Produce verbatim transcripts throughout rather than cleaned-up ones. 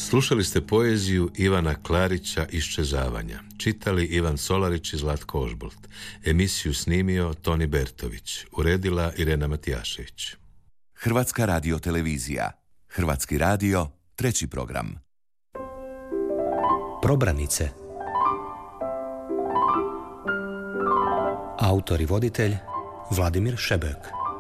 Slušali ste poeziju Ivana Klarića Iščezavanja. Čitali Ivan Solarić i Zlatko Ožbolt. Emisiju snimio Toni Bertović. Uredila Irena Matijašević. Hrvatska radiotelevizija. Hrvatski radio, treći program. Probranice. Autor i voditelj Vladimir Šebek.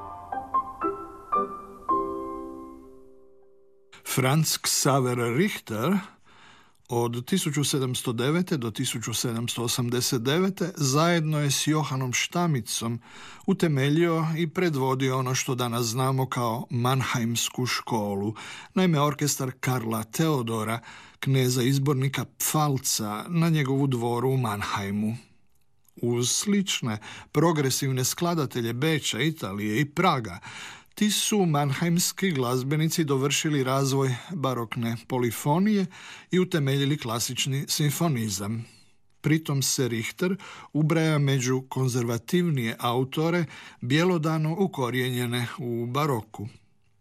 Franz Xaver Richter od tisuću sedamsto devete. do tisuću sedamsto osamdeset devete. zajedno je s Johanom Štamicom utemeljio i predvodio ono što danas znamo kao Mannheimsku školu. Naime, orkestar Karla Teodora, kneza izbornika Pfalca, na njegovu dvoru u Mannheimu. Uz slične progresivne skladatelje Beča, Italije i Praga, ti su mannheimski glazbenici dovršili razvoj barokne polifonije i utemeljili klasični simfonizam. Pritom se Richter ubraja među konzervativnije autore bjelodano ukorijenjene u baroku.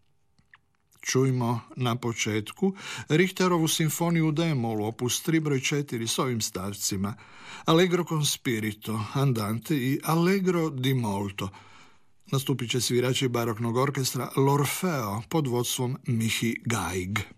Čujmo na početku Richterovu simfoniju u D-molu, opus tri broj četiri s ovim stavcima: Allegro con spirito, andante i Allegro di molto. Nastupit će svirači baroknog orkestra L'Orfeo pod vodstvom Mihi Gaig.